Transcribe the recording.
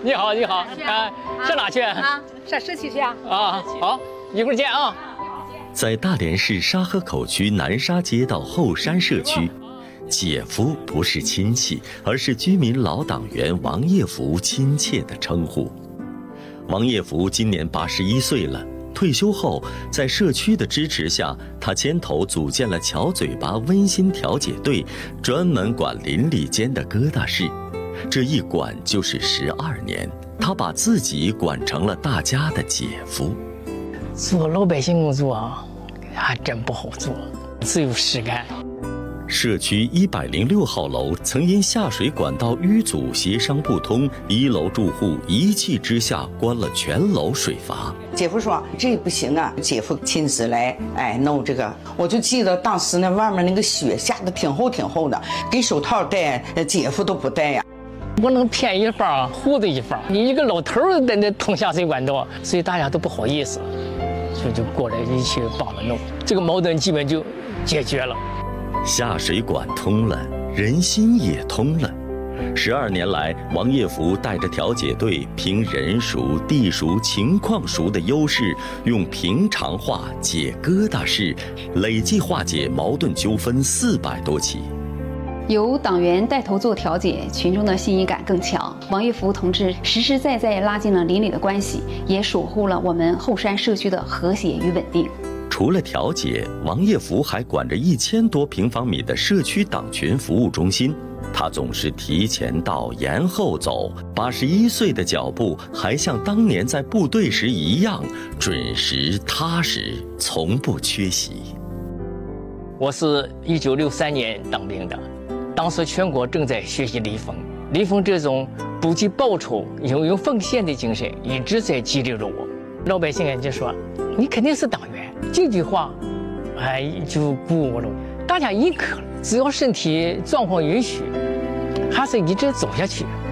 你好，你好，上哪去？ 上社区去啊？ 好，一会儿见啊。 在大连市沙河口区南沙街道后山社区，姐夫不是亲戚，而是居民老党员王业福亲切的称呼。王业福今年81岁了，退休后，在社区的支持下，他牵头组建了巧嘴巴温馨调解队，专门管邻里间的疙瘩事。这一管就是12年，他把自己管成了大家的姐夫。 做老百姓工作啊，还真不好做，只有实干。 社区106号楼曾因下水管道淤阻协商不通，1楼住户一气之下关了全楼水阀。 姐夫说这不行啊，姐夫亲自来弄这个。我就记得当时那外面那个雪下的挺厚挺厚的，给手套戴，姐夫都不戴呀。 不能骗一方糊涂一方，你一个老头在那通下水管道，所以大家都不好意思，所以就过来一起帮着弄，这个矛盾基本就解决了。 下水管通了，人心也通了。12年来，王业福带着调解队，凭人熟、地熟、情况熟的优势，用平常话解疙瘩事，累计化解矛盾纠纷400多起。 由党员带头做调解，群众的信义感更强。王业福同志实实在在拉近了邻里的关系，也守护了我们后山社区的和谐与稳定。 除了调解，王业福还管着1000多平方米的社区党群服务中心。他总是提前到，延后走，81岁的脚步还像当年在部队时一样准时踏实，从不缺席。 我是1963年当兵的，当时全国正在学习礼风，礼风这种不计报酬、英勇奉献的精神一直在激励着我。老百姓也就说：“你肯定是党员。”这句话，就鼓舞了我。大家认可了，只要身体状况允许，还是一直走下去。